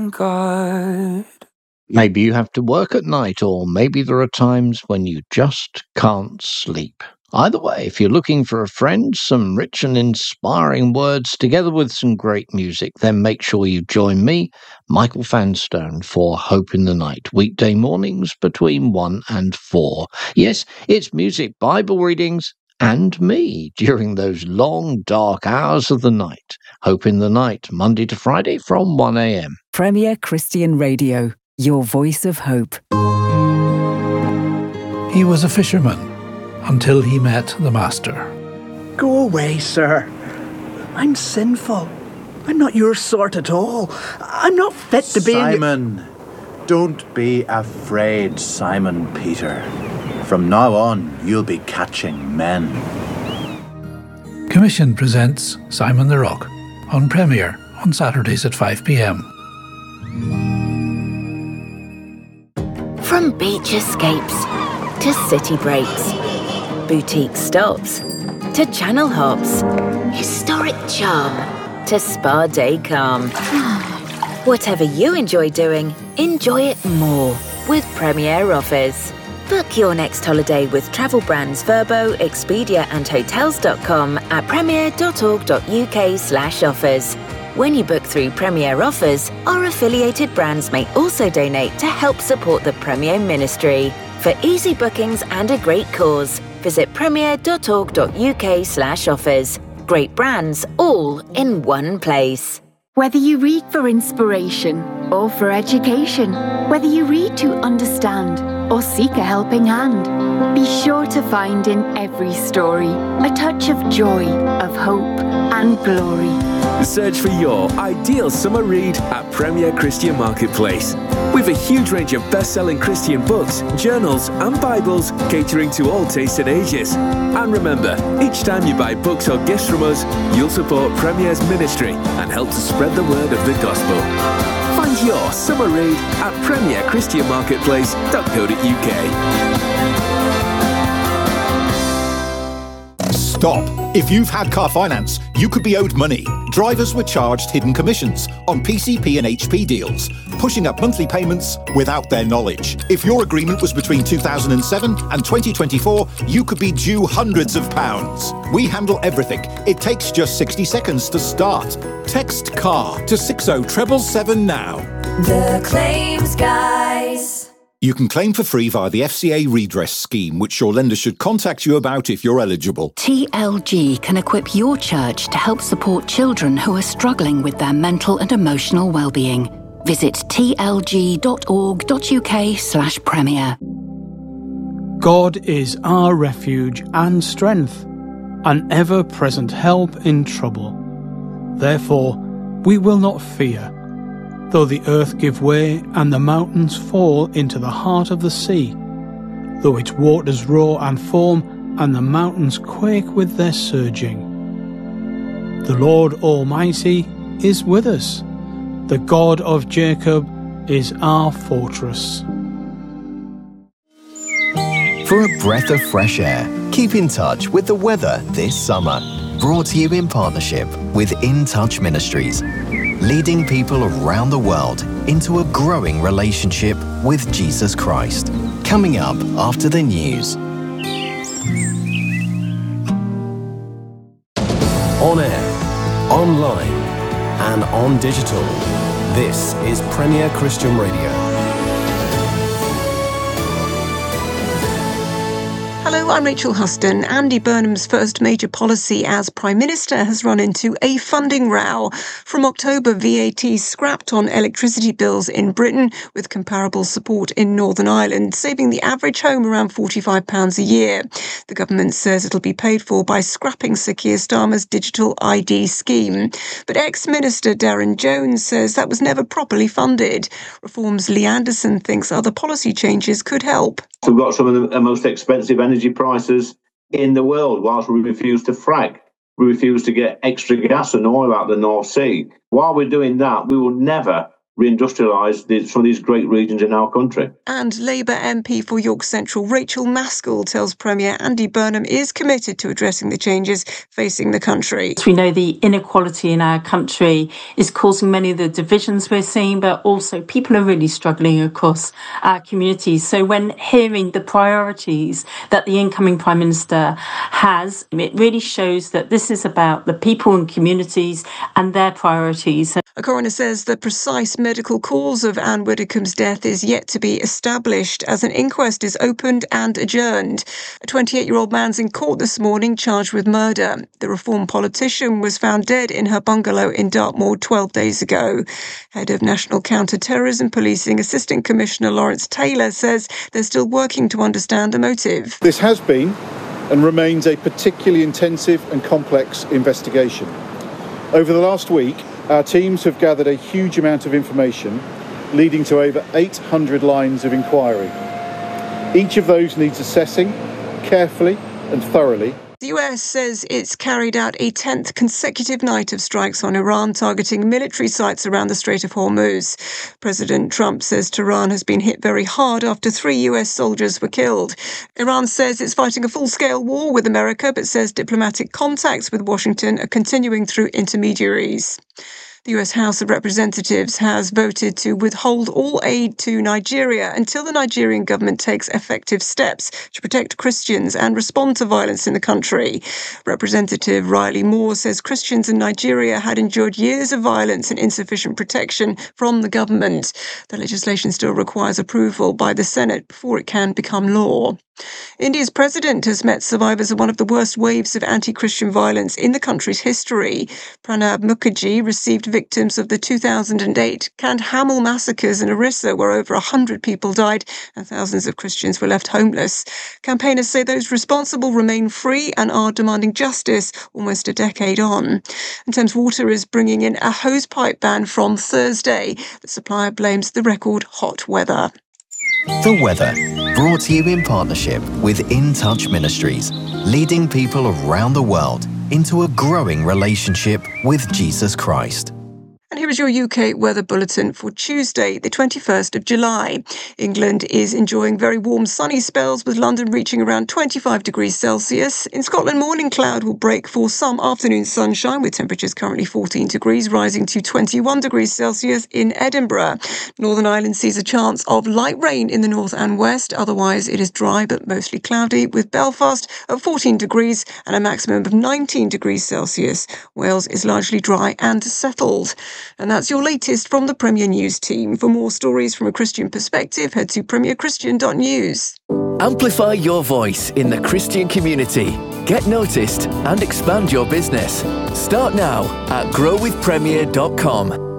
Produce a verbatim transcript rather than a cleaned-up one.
God. Maybe you have to work at night, or maybe there are times when you just can't sleep. Either way, if you're looking for a friend, some rich and inspiring words together with some great music, then make sure you join me, Michael Fanstone, for Hope in the Night, weekday mornings between one and four. Yes, it's music, Bible readings, and me during those long, dark hours of the night. Hope in the Night, Monday to Friday from one a.m. Premier Christian Radio, your voice of hope. He was a fisherman until he met the Master. Go away, sir. I'm sinful. I'm not your sort at all. I'm not fit to be... Simon, don't be afraid, Simon Peter. From now on, you'll be catching men. Commission presents Simon the Rock on Premier on Saturdays at five p.m. From beach escapes to city breaks, boutique stops to channel hops, historic charm to spa day calm. Whatever you enjoy doing, enjoy it more with Premier Offers. Book your next holiday with travel brands Verbo, Expedia and Hotels dot com at premier.org.uk slash offers. When you book through Premier Offers, our affiliated brands may also donate to help support the Premier Ministry. For easy bookings and a great cause, visit premier.org.uk slash offers. Great brands all in one place. Whether you read for inspiration or for education, whether you read to understand or seek a helping hand, be sure to find in every story a touch of joy, of hope and glory. Search for your ideal summer read at Premier Christian Marketplace. We've a huge range of best-selling Christian books, journals and Bibles catering to all tastes and ages. And remember, each time you buy books or gifts from us, you'll support Premier's ministry and help to spread the word of the gospel. Find your summer read at premier christian marketplace dot co dot uk. Stop. If you've had car finance, you could be owed money. Drivers were charged hidden commissions on P C P and H P deals, pushing up monthly payments without their knowledge. If your agreement was between two thousand seven and twenty twenty-four, you could be due hundreds of pounds. We handle everything. It takes just sixty seconds to start. Text CAR to six oh seven seven now. The Claims Guys. You can claim for free via the F C A redress scheme, which your lender should contact you about if you're eligible. T L G can equip your church to help support children who are struggling with their mental and emotional well-being. Visit tlg.org.uk slash premier. God is our refuge and strength, an ever-present help in trouble. Therefore, we will not fear, though the earth give way and the mountains fall into the heart of the sea, though its waters roar and foam and the mountains quake with their surging. The Lord Almighty is with us. The God of Jacob is our fortress. For a breath of fresh air, keep in touch with the weather this summer. Brought to you in partnership with In Touch Ministries, leading people around the world into a growing relationship with Jesus Christ. Coming up after the news. On air, online, and on digital. This is Premier Christian Radio. Hello, I'm Rachel Huston. Andy Burnham's first major policy as Prime Minister has run into a funding row. From October, V A T scrapped on electricity bills in Britain, with comparable support in Northern Ireland, saving the average home around forty-five pounds a year. The government says it'll be paid for by scrapping Sir Keir Starmer's digital I D scheme. But ex-Minister Darren Jones says that was never properly funded. Reform's Lee Anderson thinks other policy changes could help. We've got some of the most expensive energy prices in the world, whilst we refuse to frack. We refuse to get extra gas and oil out of the North Sea. While we're doing that, we will never reindustrialise the, some of these great regions in our country. And Labour M P for York Central Rachel Maskell tells Premier Andy Burnham is committed to addressing the changes facing the country. We know the inequality in our country is causing many of the divisions we're seeing, but also people are really struggling across our communities. So when hearing the priorities that the incoming Prime Minister has, it really shows that this is about the people and communities and their priorities. A coroner says the precise medical cause of Anne Widdecombe's death is yet to be established as an inquest is opened and adjourned. A twenty-eight-year-old man's in court this morning charged with murder. The Reform politician was found dead in her bungalow in Dartmoor twelve days ago. Head of National Counter-Terrorism Policing Assistant Commissioner Lawrence Taylor says they're still working to understand the motive. This has been and remains a particularly intensive and complex investigation. Over the last week, our teams have gathered a huge amount of information, leading to over eight hundred lines of inquiry. Each of those needs assessing carefully and thoroughly. The U S says it's carried out a tenth consecutive night of strikes on Iran, targeting military sites around the Strait of Hormuz. President Trump says Tehran has been hit very hard after three U S soldiers were killed. Iran says it's fighting a full-scale war with America, but says diplomatic contacts with Washington are continuing through intermediaries. The U S House of Representatives has voted to withhold all aid to Nigeria until the Nigerian government takes effective steps to protect Christians and respond to violence in the country. Representative Riley Moore says Christians in Nigeria had endured years of violence and insufficient protection from the government. The legislation still requires approval by the Senate before it can become law. India's president has met survivors of one of the worst waves of anti-Christian violence in the country's history. Pranab Mukherjee received victims of the two thousand eight Kandhamal massacres in Orissa, where over one hundred people died and thousands of Christians were left homeless. Campaigners say those responsible remain free and are demanding justice almost a decade on. And Thames Water is bringing in a hosepipe ban from Thursday. The supplier blames the record hot weather. The weather, brought to you in partnership with In Touch Ministries, leading people around the world into a growing relationship with Jesus Christ. And here is your U K weather bulletin for Tuesday, the twenty-first of July. England is enjoying very warm sunny spells, with London reaching around twenty-five degrees Celsius. In Scotland, morning cloud will break for some afternoon sunshine, with temperatures currently fourteen degrees, rising to twenty-one degrees Celsius in Edinburgh. Northern Ireland sees a chance of light rain in the north and west. Otherwise, it is dry but mostly cloudy, with Belfast at fourteen degrees and a maximum of nineteen degrees Celsius. Wales is largely dry and settled. And that's your latest from the Premier News team. For more stories from a Christian perspective, head to premier christian dot news. Amplify your voice in the Christian community. Get noticed and expand your business. Start now at grow with premier dot com.